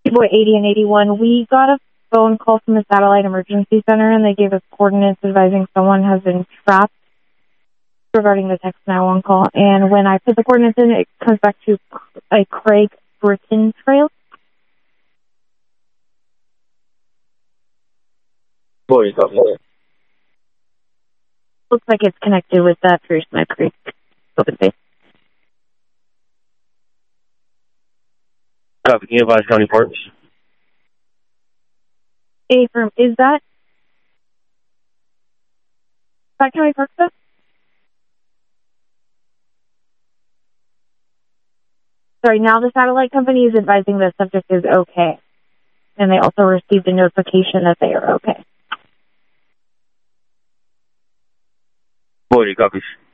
Boy 80 and 81, we got a phone call from the Satellite Emergency Center, and they gave us coordinates advising someone has been trapped regarding the text 911 call. And when I put the coordinates in, it comes back to a Craig Britton trail. Boy, copy. Looks like it's connected with that Smith Creek open space. Copy. Can you advise county ports? Affirm, is that County Park stuff? Sorry, now the satellite company is advising the subject is okay. And they also received a notification that they are okay. Boy, copies.